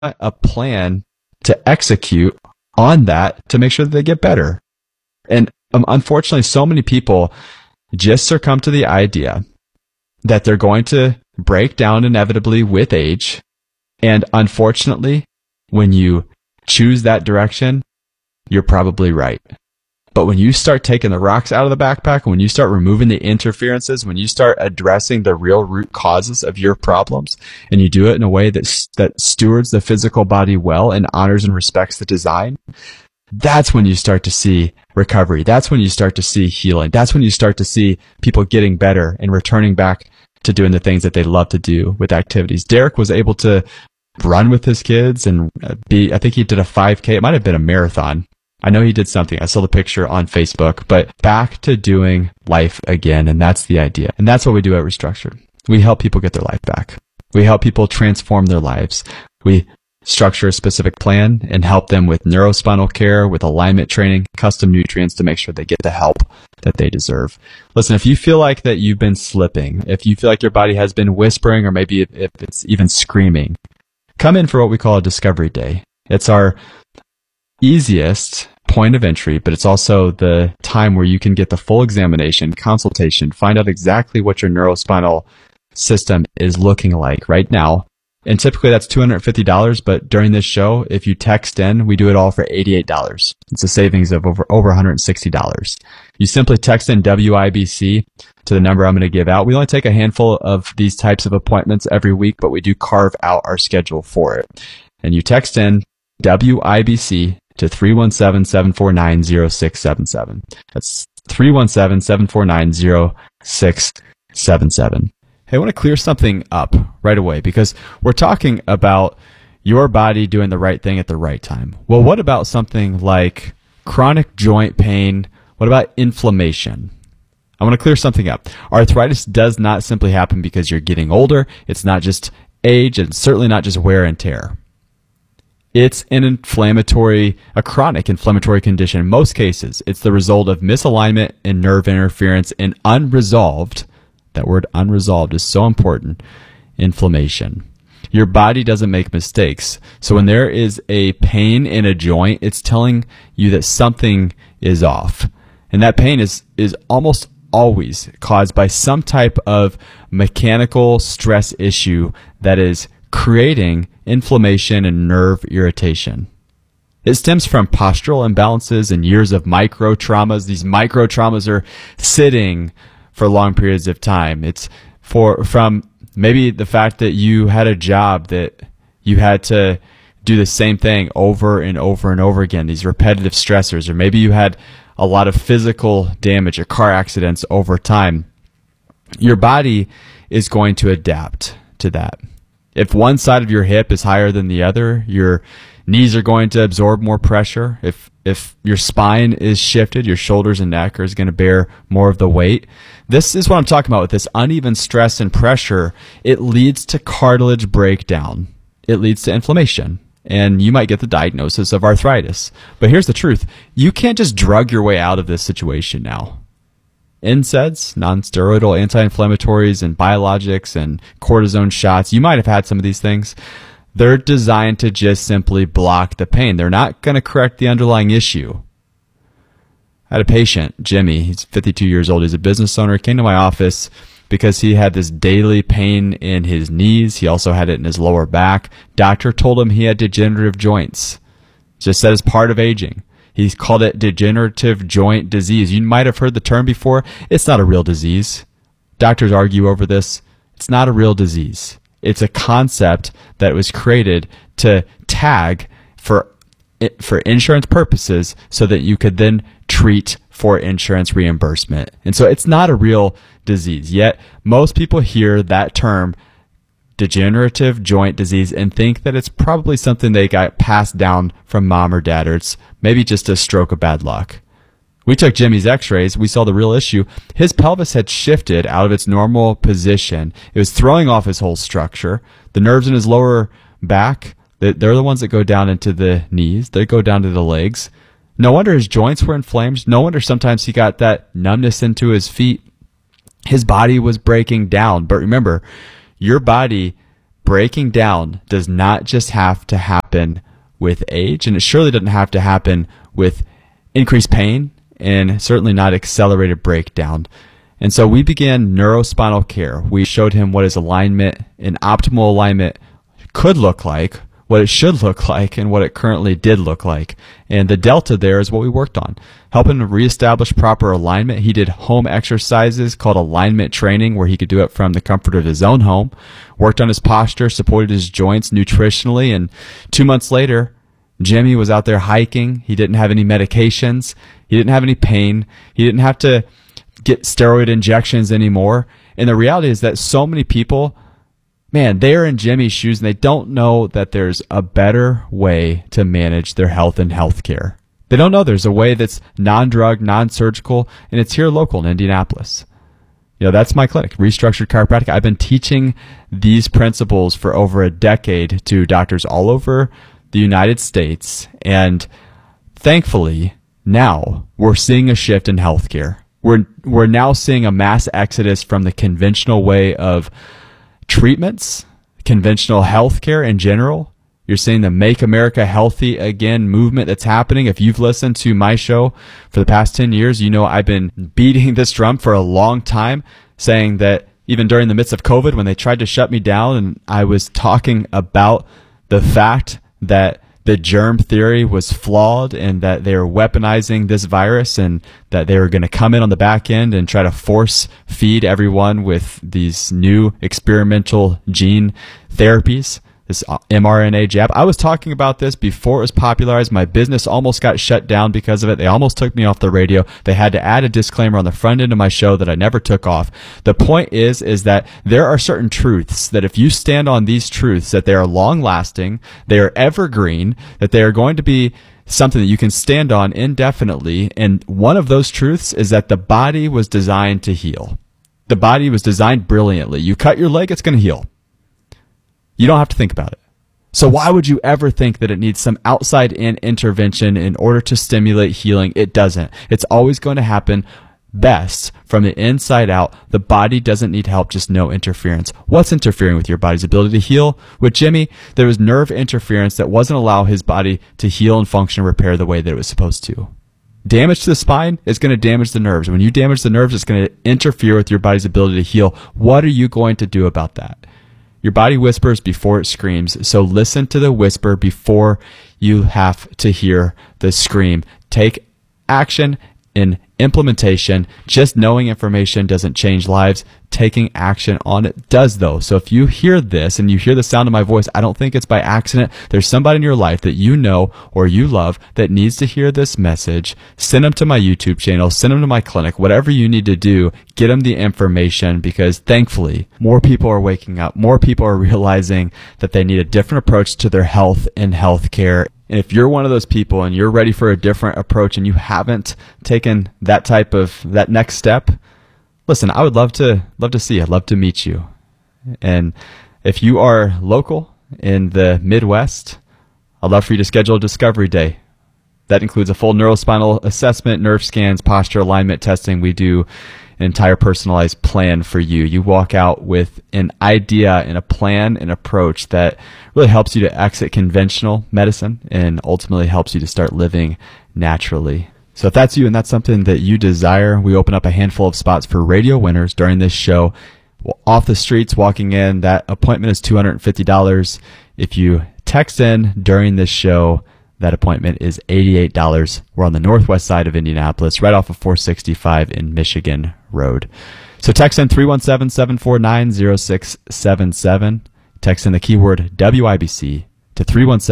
a plan to execute on that to make sure that they get better. And unfortunately, so many people just succumb to the idea that they're going to break down inevitably with age. And unfortunately, when you choose that direction, you're probably right. But when you start taking the rocks out of the backpack, when you start removing the interferences, when you start addressing the real root causes of your problems, and you do it in a way that stewards the physical body well and honors and respects the design, that's when you start to see recovery. That's when you start to see healing. That's when you start to see people getting better and returning back to doing the things that they love to do with activities. Derek was able to run with his kids and I think he did a 5K. It might have been a marathon. I know he did something. I saw the picture on Facebook, but back to doing life again. And that's the idea. And that's what we do at Restructured. We help people get their life back. We help people transform their lives. We structure a specific plan and help them with neurospinal care, with alignment training, custom nutrients to make sure they get the help that they deserve. Listen, if you feel like that you've been slipping, if you feel like your body has been whispering, or maybe if it's even screaming, come in for what we call a discovery day. It's our easiest point of entry, but it's also the time where you can get the full examination, consultation, find out exactly what your neurospinal system is looking like right now. And typically that's $250, but during this show, if you text in, we do it all for $88. It's a savings of over $160. You simply text in WIBC to the number I'm going to give out. We only take a handful of these types of appointments every week, but we do carve out our schedule for it. And you text in WIBC to 317-749-0677. That's 317-749-0677. Hey, I want to clear something up right away because we're talking about your body doing the right thing at the right time. Well, what about something like chronic joint pain? What about inflammation? I want to clear something up. Arthritis does not simply happen because you're getting older. It's not just age, and certainly not just wear and tear. It's a chronic inflammatory condition. In most cases, it's the result of misalignment and nerve interference and unresolved. That word unresolved is so important. Inflammation. Your body doesn't make mistakes. So when there is a pain in a joint, it's telling you that something is off. And that pain is almost always caused by some type of mechanical stress issue that is creating inflammation and nerve irritation. It stems from postural imbalances and years of micro traumas. These micro traumas are sitting for long periods of time. It's from maybe the fact that you had a job that you had to do the same thing over and over and over again, these repetitive stressors, or maybe you had a lot of physical damage or car accidents over time. Your body is going to adapt to that. If one side of your hip is higher than the other, your knees are going to absorb more pressure. If your spine is shifted, your shoulders and neck are going to bear more of the weight. This is what I'm talking about with this uneven stress and pressure. It leads to cartilage breakdown. It leads to inflammation. And you might get the diagnosis of arthritis. But here's the truth. You can't just drug your way out of this situation now. NSAIDs, non-steroidal anti-inflammatories, and biologics and cortisone shots, you might have had some of these things. They're designed to just simply block the pain. They're not going to correct the underlying issue. I had a patient, Jimmy, he's 52 years old. He's a business owner. He came to my office because he had this daily pain in his knees. He also had it in his lower back. Doctor told him he had degenerative joints. Just said it's part of aging. He's called it degenerative joint disease. You might have heard the term before. It's not a real disease. Doctors argue over this. It's not a real disease. It's a concept that was created to tag for insurance purposes so that you could then treat for insurance reimbursement. And so it's not a real disease. Yet most people hear that term, degenerative joint disease, and think that it's probably something they got passed down from mom or dad, or it's maybe just a stroke of bad luck. We took Jimmy's x-rays. We saw the real issue. His pelvis had shifted out of its normal position. It was throwing off his whole structure. The nerves in his lower back, they're the ones that go down into the knees. They go down to the legs. No wonder his joints were inflamed. No wonder sometimes he got that numbness into his feet. His body was breaking down. But remember, your body breaking down does not just have to happen with age, and it surely doesn't have to happen with increased pain, and certainly not accelerated breakdown. And so we began neurospinal care. We showed him what his alignment and optimal alignment could look like, what it should look like, and what it currently did look like. And the delta there is what we worked on. Helping him reestablish proper alignment. He did home exercises called alignment training, where he could do it from the comfort of his own home. Worked on his posture, supported his joints nutritionally, and 2 months later, Jimmy was out there hiking. He didn't have any medications. He didn't have any pain. He didn't have to get steroid injections anymore. And the reality is that so many people, man, they're in Jimmy's shoes and they don't know that there's a better way to manage their health and healthcare. They don't know there's a way that's non-drug, non-surgical, and it's here local in Indianapolis. You know, that's my clinic, Restructured Chiropractic. I've been teaching these principles for over a decade to doctors all over the United States, and thankfully, now we're seeing a shift in healthcare. We're now seeing a mass exodus from the conventional way of treatments, conventional healthcare in general. You're seeing the Make America Healthy Again movement that's happening. If you've listened to my show for the past 10 years, you know I've been beating this drum for a long time, saying that even during the midst of COVID, when they tried to shut me down, and I was talking about the fact that the germ theory was flawed and that they were weaponizing this virus and that they were going to come in on the back end and try to force feed everyone with these new experimental gene therapies, this mRNA jab. I was talking about this before it was popularized. My business almost got shut down because of it. They almost took me off the radio. They had to add a disclaimer on the front end of my show that I never took off. The point is that there are certain truths that if you stand on these truths, that they are long lasting, they are evergreen, that they are going to be something that you can stand on indefinitely. And one of those truths is that the body was designed to heal. The body was designed brilliantly. You cut your leg, it's going to heal. You don't have to think about it. So why would you ever think that it needs some outside-in intervention in order to stimulate healing? It doesn't. It's always going to happen best from the inside out. The body doesn't need help, just no interference. What's interfering with your body's ability to heal? With Jimmy, there was nerve interference that wasn't allowing his body to heal and function and repair the way that it was supposed to. Damage to the spine is going to damage the nerves. When you damage the nerves, it's going to interfere with your body's ability to heal. What are you going to do about that? Your body whispers before it screams, so listen to the whisper before you have to hear the scream. Take action in implementation. Just knowing information doesn't change lives. Taking action on it does, though. So if you hear this and you hear the sound of my voice, I don't think it's by accident. There's somebody in your life that you know or you love that needs to hear this message. Send them to my YouTube channel. Send them to my clinic. Whatever you need to do, get them the information, because thankfully, more people are waking up. More people are realizing that they need a different approach to their health and healthcare. And if you're one of those people and you're ready for a different approach and you haven't taken that next step, listen, I would love to see you. I'd love to meet you. And if you are local in the Midwest, I'd love for you to schedule a discovery day. That includes a full neurospinal assessment, nerve scans, posture alignment testing. We do an entire personalized plan for you. You walk out with an idea and a plan and approach that really helps you to exit conventional medicine and ultimately helps you to start living naturally. So if that's you and that's something that you desire, we open up a handful of spots for radio winners during this show. Off the streets, walking in, that appointment is $250. If you text in during this show, that appointment is $88. We're on the northwest side of Indianapolis, right off of 465 in Michigan Road. So text in 317-749-0677. Text in the keyword WIBC to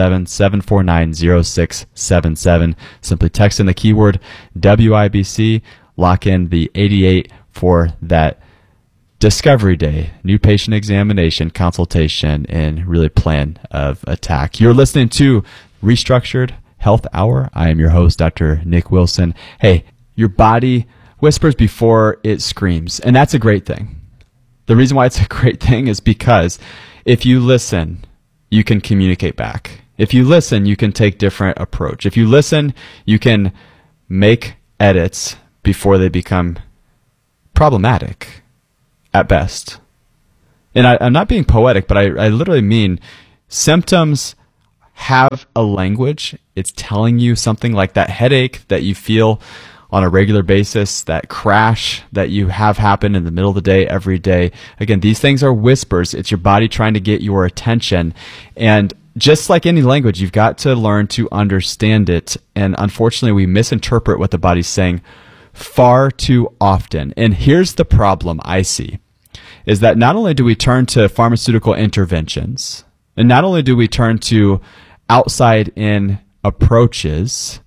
317-749-0677. Simply text in the keyword WIBC, lock in the 88 for that discovery day, new patient examination, consultation, and really plan of attack. You're listening to Restructured Health Hour. I am your host, Dr. Nick Wilson. Hey, your body whispers before it screams, and that's a great thing. The reason why it's a great thing is because if you listen, you can communicate back. If you listen, you can take different approach. If you listen, you can make edits before they become problematic at best. And I'm not being poetic, but I literally mean symptoms have a language. It's telling you something, like that headache that you feel on a regular basis, that crash that you have happen in the middle of the day every day. Again, these things are whispers. It's your body trying to get your attention. And just like any language, you've got to learn to understand it. And unfortunately, we misinterpret what the body's saying far too often. And here's the problem I see, is that not only do we turn to pharmaceutical interventions, and not only do we turn to outside-in approaches,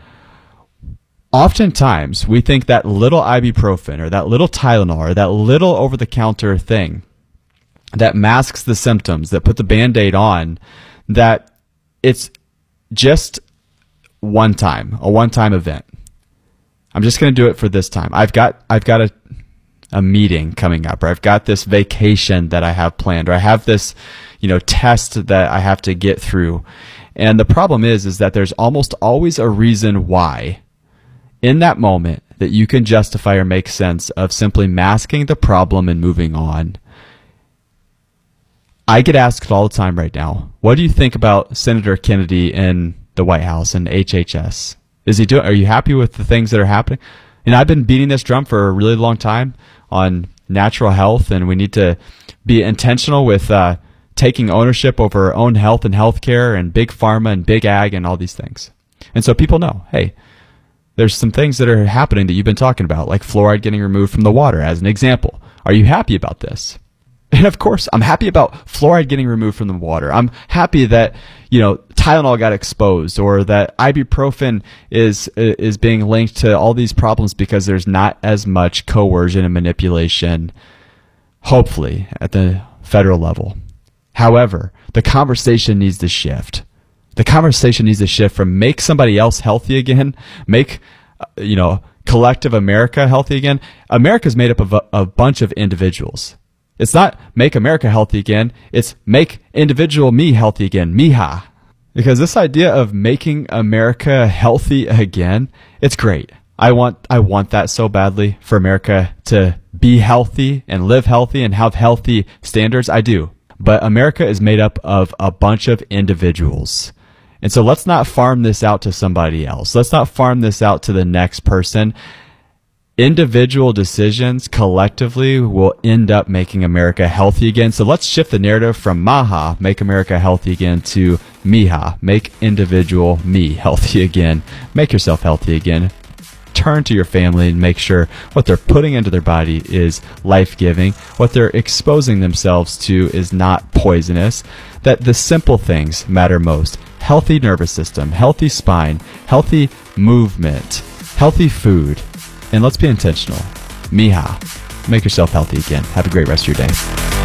oftentimes we think that little ibuprofen or that little Tylenol or that little over-the-counter thing that masks the symptoms, that put the Band-Aid on, that it's just a one-time event. I'm just going to do it for this time. I've got a meeting coming up, or I've got this vacation that I have planned, or I have this, test that I have to get through. And the problem is that there's almost always a reason why in that moment that you can justify or make sense of simply masking the problem and moving on. I get asked all the time right now, what do you think about Senator Kennedy in the White House and HHS? Are you happy with the things that are happening? And I've been beating this drum for a really long time on natural health, and we need to be intentional with taking ownership over our own health and healthcare and big pharma and big ag and all these things. And so people know, hey, there's some things that are happening that you've been talking about, like fluoride getting removed from the water as an example. Are you happy about this? And of course, I'm happy about fluoride getting removed from the water. I'm happy that, Tylenol got exposed, or that ibuprofen is being linked to all these problems because there's not as much coercion and manipulation, hopefully, at the federal level. However, the conversation needs to shift. The conversation needs to shift from make somebody else healthy again, make, collective America healthy again. America's made up of a bunch of individuals. It's not make America healthy again. It's make individual me healthy again. Mija. Because this idea of making America healthy again, it's great. I want that so badly for America to be healthy and live healthy and have healthy standards. I do. But America is made up of a bunch of individuals. And so let's not farm this out to somebody else. Let's not farm this out to the next person. Individual decisions collectively will end up making America healthy again. So let's shift the narrative from Maha, make America healthy again, to Mija, make individual me healthy again. Make yourself healthy again. Turn to your family and make sure what they're putting into their body is life-giving. What they're exposing themselves to is not poisonous. That the simple things matter most. Healthy nervous system, healthy spine, healthy movement, healthy food. And let's be intentional. Mija, make yourself healthy again. Have a great rest of your day.